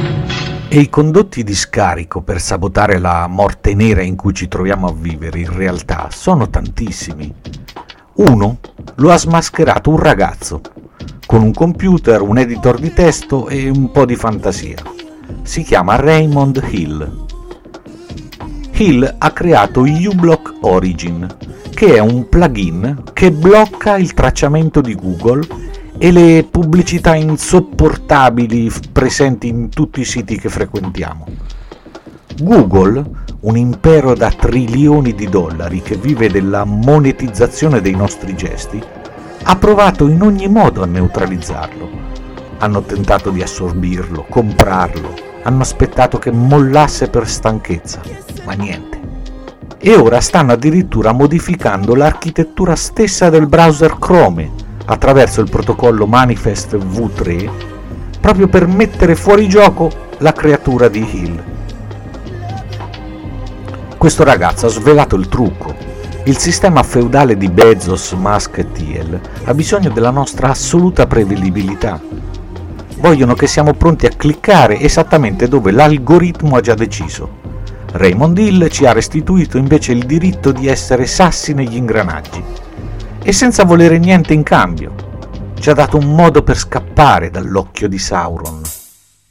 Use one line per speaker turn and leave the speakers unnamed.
E i condotti di scarico per sabotare la morte nera in cui ci troviamo a vivere in realtà sono tantissimi. Uno lo ha smascherato un ragazzo, con un computer, un editor di testo e un po' di fantasia. Si chiama Raymond Hill. Hill ha creato uBlock Origin, che è un plugin che blocca il tracciamento di Google e le pubblicità insopportabili presenti in tutti i siti che frequentiamo. Google, un impero da trilioni di dollari che vive della monetizzazione dei nostri gesti, ha provato in ogni modo a neutralizzarlo. Hanno tentato di assorbirlo, comprarlo, hanno aspettato che mollasse per stanchezza, ma niente. E ora stanno addirittura modificando l'architettura stessa del browser Chrome attraverso il protocollo Manifest v3 proprio per mettere fuori gioco la creatura di Hill. Questo ragazzo ha svelato il trucco. Il sistema feudale di Bezos, Musk e Thiel ha bisogno della nostra assoluta prevedibilità. Vogliono che siamo pronti a cliccare esattamente dove l'algoritmo ha già deciso. Raymond Hill ci ha restituito invece il diritto di essere sassi negli ingranaggi. E senza volere niente in cambio, ci ha dato un modo per scappare dall'occhio di Sauron.